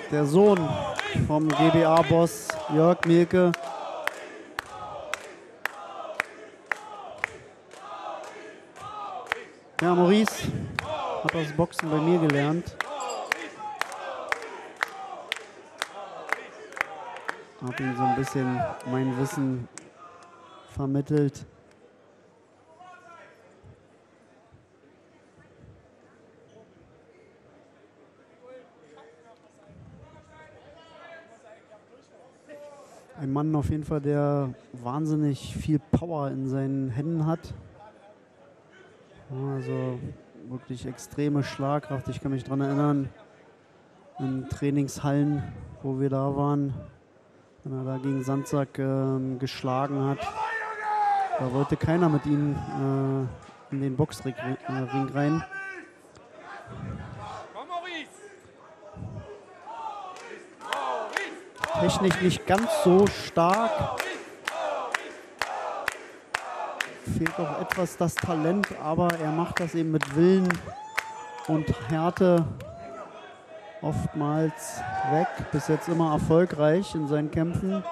Der Sohn vom GBA-Boss Jörg Mielke. Ja, Maurice hat das Boxen bei mir gelernt. Habe ihm so ein bisschen mein Wissen vermittelt. Ein Mann auf jeden Fall, der wahnsinnig viel Power in seinen Händen hat. Also wirklich extreme Schlagkraft. Ich kann mich daran erinnern, in Trainingshallen, wo wir da waren, wenn er da gegen Sandsack geschlagen hat. Da wollte keiner mit ihm in den Boxring rein. Technisch nicht ganz so stark. Fehlt auch etwas das Talent, aber er macht das eben mit Willen und Härte oftmals weg. Bis jetzt immer erfolgreich in seinen Kämpfen.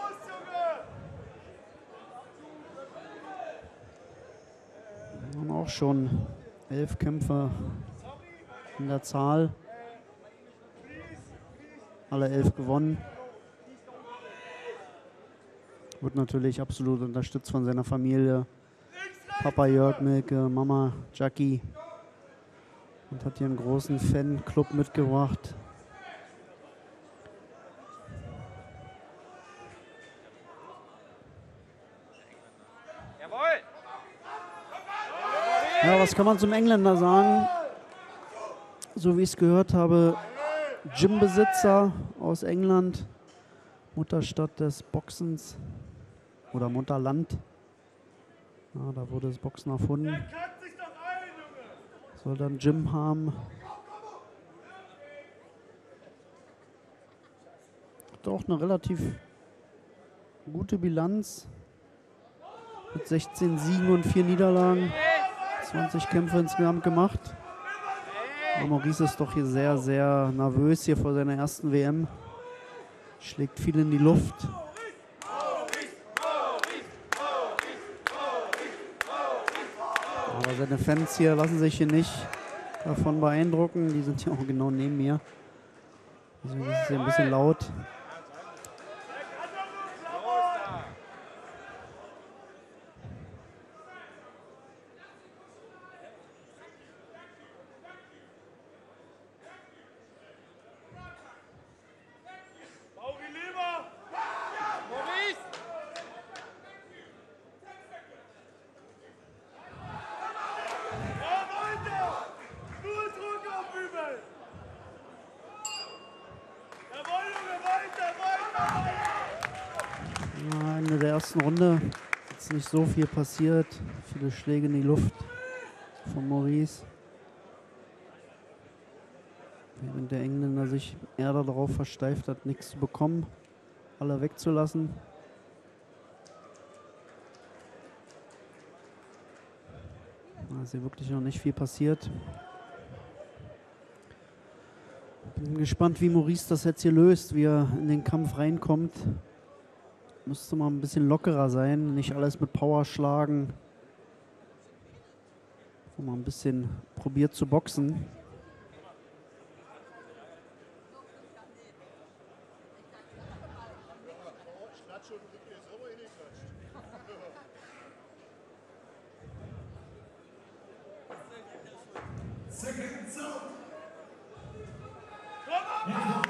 Wir haben auch schon 11 Kämpfe in der Zahl. Alle 11 gewonnen. Wird natürlich absolut unterstützt von seiner Familie. Papa Jörg Mielke, Mama Jackie. Und hat hier einen großen Fanclub mitgebracht. Ja, was kann man zum Engländer sagen? So wie ich es gehört habe, Gymbesitzer aus England. Mutterstadt des Boxens. Oder Mutterland. Ja, da wurde das Boxen erfunden. Soll dann Gym haben. Hat auch eine relativ gute Bilanz. Mit 16 Siegen und 4 Niederlagen. 20 Kämpfe insgesamt gemacht. Aber Maurice ist doch hier sehr, sehr nervös hier vor seiner ersten WM. Schlägt viel in die Luft. Aber seine Fans hier lassen sich hier nicht davon beeindrucken. Die sind ja auch genau neben mir. Deswegen ist es hier ein bisschen laut. Ende der ersten Runde ist nicht so viel passiert. Viele Schläge in die Luft von Maurice. Während der Engländer sich eher darauf versteift hat, nichts zu bekommen, alle wegzulassen. Da ist hier wirklich noch nicht viel passiert. Bin gespannt, wie Maurice das jetzt hier löst, wie er in den Kampf reinkommt. Müsste mal ein bisschen lockerer sein, nicht alles mit Power schlagen. Mal ein bisschen probiert zu boxen. Second zone.